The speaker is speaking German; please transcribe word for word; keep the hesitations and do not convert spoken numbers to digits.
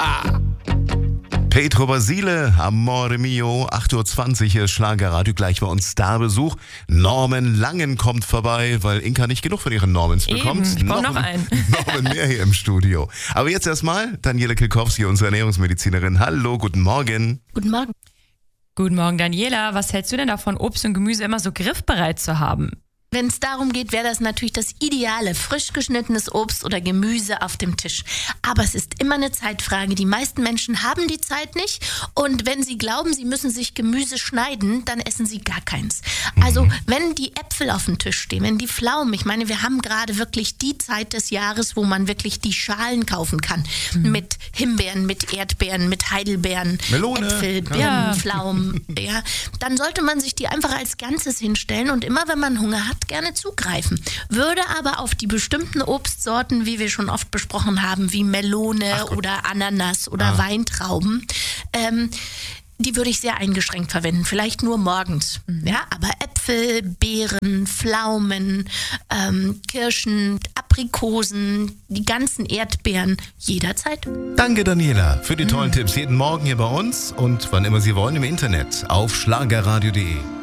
Petro Basile, Amore Mio, acht Uhr zwanzig, hier ist Schlagerradio, gleich bei uns Starbesuch. Norman Langen kommt vorbei, weil Inka nicht genug von ihren Normans bekommt. Eben, ich brauche noch einen. Norman mehr hier im Studio. Aber jetzt erstmal Daniela Kilkowski, unsere Ernährungsmedizinerin. Hallo, guten Morgen. Guten Morgen. Guten Morgen, Daniela. Was hältst du denn davon, Obst und Gemüse immer so griffbereit zu haben? Wenn es darum geht, wäre das natürlich das ideale, frisch geschnittenes Obst oder Gemüse auf dem Tisch. Aber es ist immer eine Zeitfrage. Die meisten Menschen haben die Zeit nicht. Und wenn sie glauben, sie müssen sich Gemüse schneiden, dann essen sie gar keins. Also wenn die Äpfel auf dem Tisch stehen, wenn die Pflaumen, ich meine, wir haben gerade wirklich die Zeit des Jahres, wo man wirklich die Schalen kaufen kann. Mhm. Mit Himbeeren, mit Erdbeeren, mit Heidelbeeren, Melone. Äpfel, Birnen, Ja. Pflaumen. Ja. Dann sollte man sich die einfach als Ganzes hinstellen und immer, wenn man Hunger hat, gerne zugreifen. Würde aber auf die bestimmten Obstsorten, wie wir schon oft besprochen haben, wie Melone oder Ananas oder Ah. Weintrauben, ähm, die würde ich sehr eingeschränkt verwenden. Vielleicht nur morgens. Ja, aber Äpfel, Beeren, Pflaumen, ähm, Kirschen, Aprikosen, die ganzen Erdbeeren, jederzeit. Danke, Daniela, für die tollen Tipps. Jeden Morgen hier bei uns und wann immer Sie wollen im Internet auf schlagerradio punkt de.